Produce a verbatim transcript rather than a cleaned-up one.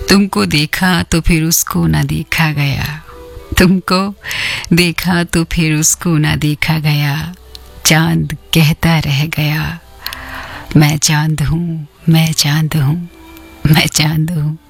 तुमको देखा तो फिर उसको ना देखा गया, तुमको देखा तो फिर उसको ना देखा गया, चांद कहता रह गया, मैं चांद हूँ, मैं चांद हूँ, मैं चांद हूँ।